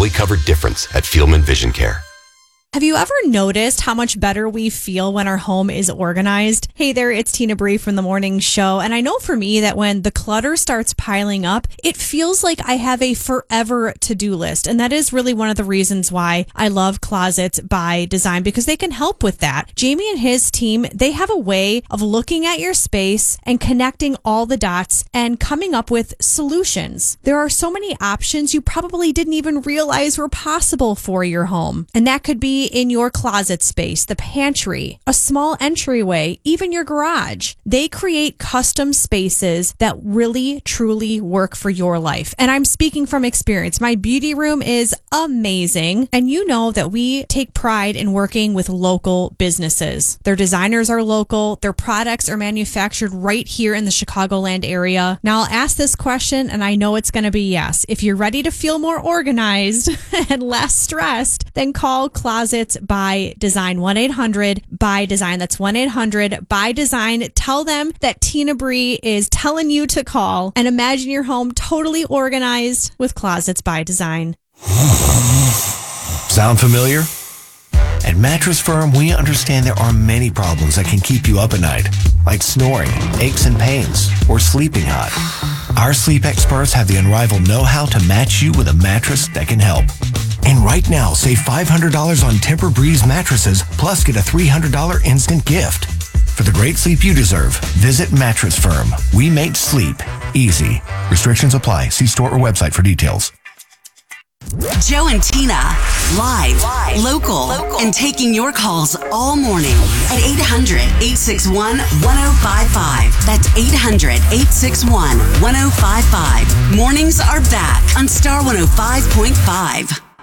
fully covered difference at Fielman Vision Care. Have you ever noticed how much better we feel when our home is organized? Hey there, it's Tina Bree from The Morning Show. And I know for me that when the clutter starts piling up, it feels like I have a forever to-do list. And that is really one of the reasons why I love Closets by Design, because they can help with that. Jamie and his team, they have a way of looking at your space and connecting all the dots and coming up with solutions. There are so many options you probably didn't even realize were possible for your home. And that could be in your closet space, the pantry, a small entryway, even your garage. They create custom spaces that really, truly work for your life. And I'm speaking from experience. My beauty room is amazing. And you know that we take pride in working with local businesses. Their designers are local. Their products are manufactured right here in the Chicagoland area. Now I'll ask this question, and I know it's going to be yes. If you're ready to feel more organized and less stressed, then call Closets by Design, 1-800-BY-DESIGN. That's 1-800-BY-DESIGN. Tell them that Tina Bree is telling you to call, and imagine your home totally organized with Closets by Design. Sound familiar? At Mattress Firm, we understand there are many problems that can keep you up at night, like snoring, aches and pains, or sleeping hot. Our sleep experts have the unrivaled know-how to match you with a mattress that can help. And right now, save $500 on Tempur-Breeze mattresses, plus get a $300 instant gift. For the great sleep you deserve, visit Mattress Firm. We make sleep easy. Restrictions apply. See store or website for details. Joe and Tina, live, local, and taking your calls all morning at 800-861-1055. That's 800-861-1055. Mornings are back on Star 105.5.